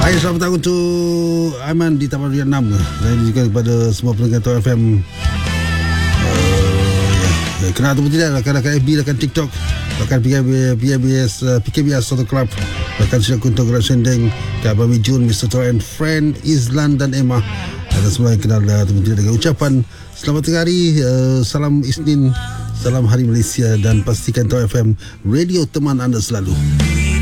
Hai, selamat datang untuk Aiman di Taman Ria 6 dan juga kepada semua pendengar Top FM. Kenal atau tidak, rakan-rakan FB, rakan TikTok, rakan PKBS Soto Club, rakan Sila Kunto Gerak Sendeng, Kak Bami Jun, Mr. Tor and Friend, Izlan dan Emma, dan semua yang kenal atau tidak dengan ucapan selamat tengah hari, salam Isnin, salam Hari Malaysia, dan pastikan Top FM radio teman anda selalu.